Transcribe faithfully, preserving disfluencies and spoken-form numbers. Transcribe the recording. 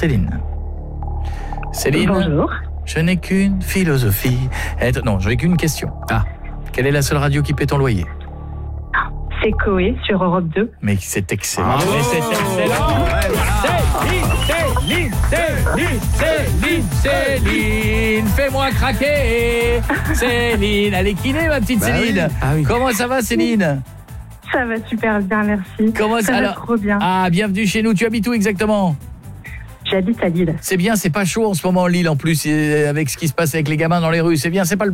Céline. Céline. Bonjour. Je n'ai qu'une philosophie. Être... Non, je n'ai qu'une question. Ah. Quelle est la seule radio qui paie ton loyer? C'est Coé sur Europe deux. Mais c'est excellent. Bravo. Mais c'est excellent. Ouais, voilà. Céline, Céline, Céline, Céline, Céline, fais-moi craquer. Céline, elle est kinée, ma petite Bah Céline. oui. Ah oui. Comment ça va, Céline? Ça va super bien, merci. Comment ça ça va alors trop bien. Ah, bienvenue chez nous. Tu habites où exactement? J'habite à Lille. C'est bien, c'est pas chaud en ce moment Lille en plus, et avec ce qui se passe avec les gamins dans les rues. C'est bien, c'est pas le